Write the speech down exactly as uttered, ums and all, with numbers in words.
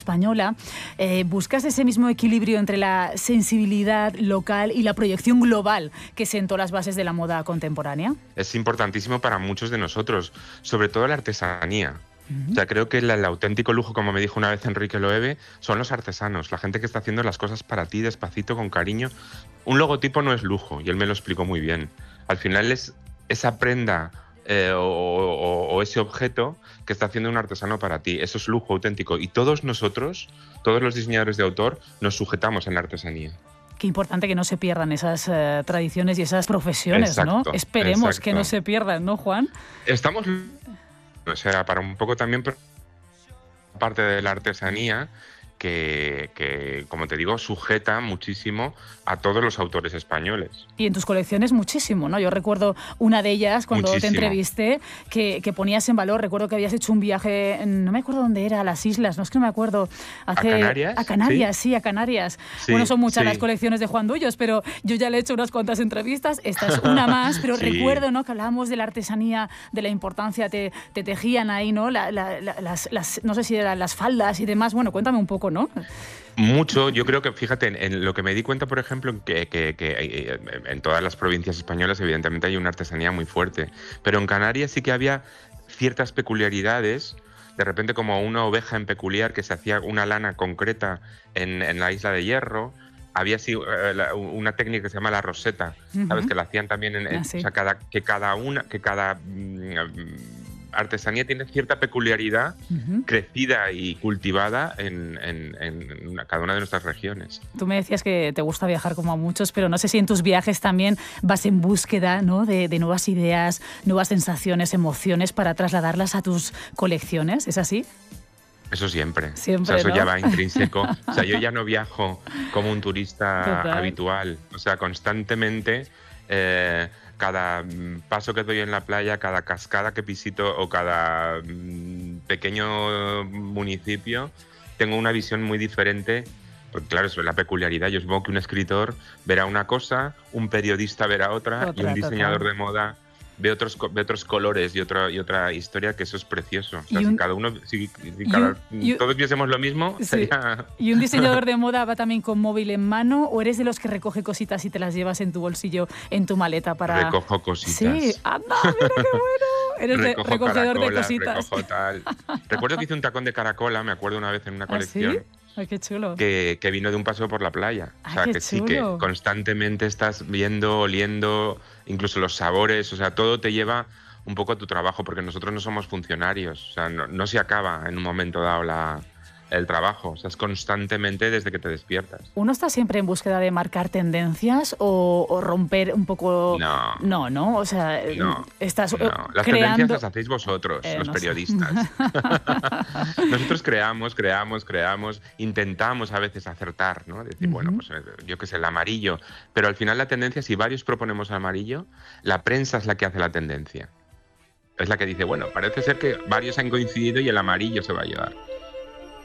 española, eh, buscas ese mismo equilibrio entre la sensibilidad local y la proyección global que sentó las bases de la moda contemporánea. Es importantísimo para muchos de nosotros, sobre todo la artesanía. Uh-huh. O sea, creo que el, el auténtico lujo, como me dijo una vez Enrique Loewe, son los artesanos, la gente que está haciendo las cosas para ti, despacito, con cariño. Un logotipo no es lujo, y él me lo explicó muy bien. Al final es esa prenda Eh, o, o, o ese objeto que está haciendo un artesano para ti. Eso es lujo auténtico. Y todos nosotros, todos los diseñadores de autor, nos sujetamos en la artesanía. Qué importante que no se pierdan esas uh, tradiciones y esas profesiones, exacto, ¿no? Esperemos exacto. que no se pierdan, ¿no, Juan? Estamos, o sea, para un poco también parte de la artesanía que, que, como te digo, sujeta muchísimo a todos los autores españoles. Y en tus colecciones muchísimo, ¿no? Yo recuerdo una de ellas cuando muchísimo. te entrevisté que, que ponías en valor, recuerdo que habías hecho un viaje, no me acuerdo dónde era, a las islas, no es que no me acuerdo. Hace, ¿A Canarias? A Canarias, sí, sí a Canarias. Sí, bueno, son muchas sí. las colecciones de Juan Dullos, pero yo ya le he hecho unas cuantas entrevistas, esta es una más, pero sí. recuerdo, ¿no?, que hablábamos de la artesanía, de la importancia, te, te tejían ahí, ¿no?, la, la, la, las, las, no sé si eran las faldas y demás. Bueno, cuéntame un poco, ¿no? Mucho, yo creo que, fíjate, en, en lo que me di cuenta, por ejemplo, que, que, que en todas las provincias españolas evidentemente hay una artesanía muy fuerte, pero en Canarias sí que había ciertas peculiaridades, de repente como una oveja en peculiar que se hacía una lana concreta en, en la Isla de Hierro. Había así, uh, la, una técnica que se llama la roseta, uh-huh. ¿sabes? Que la hacían también en, en ah, sí. o sea, cada, que cada una, que cada um, artesanía tiene cierta peculiaridad uh-huh. crecida y cultivada en, en, en una, cada una de nuestras regiones. Tú me decías que te gusta viajar como a muchos, pero no sé si en tus viajes también vas en búsqueda, ¿no?, de, de nuevas ideas, nuevas sensaciones, emociones para trasladarlas a tus colecciones, ¿es así? Eso siempre. Siempre, o sea, eso ¿no? ya va intrínseco. O sea, yo ya no viajo como un turista Total. habitual. O sea, constantemente, eh, cada paso que doy en la playa, cada cascada que visito o cada pequeño municipio, tengo una visión muy diferente. Porque claro, eso es la peculiaridad. Yo supongo que un escritor verá una cosa, un periodista verá otra, otra y un diseñador total. de moda ve otros, ve otros colores y otra, y otra historia, que eso es precioso. O sea, un, si cada uno, si, si cada, un, todos viésemos lo mismo, sí. sería... ¿Y un diseñador de moda va también con móvil en mano o eres de los que recoge cositas y te las llevas en tu bolsillo, en tu maleta para...? Recojo cositas. Sí, anda, mira qué bueno. Eres recojo de, recogedor caracola, de cositas. Recojo tal. Recuerdo que hice un tacón de caracola, me acuerdo una vez en una colección. ¿Ah, sí? Ay, qué chulo. Que, que vino de un paseo por la playa. Ay, o sea, qué que chulo. sí, que constantemente estás viendo, oliendo, incluso los sabores, o sea, todo te lleva un poco a tu trabajo, porque nosotros no somos funcionarios, o sea, no, no se acaba en un momento dado la, el trabajo, o sea, es constantemente desde que te despiertas. ¿Uno está siempre en búsqueda de marcar tendencias o, o romper un poco...? No. No, ¿no? O sea, no, estás no. Las creando... tendencias las hacéis vosotros, eh, los no periodistas. Nosotros creamos, creamos, creamos, intentamos a veces acertar, ¿no? Decir, uh-huh. bueno, pues yo qué sé, el amarillo, pero al final la tendencia, si varios proponemos amarillo, la prensa es la que hace la tendencia. Es la que dice, bueno, parece ser que varios han coincidido y el amarillo se va a llevar.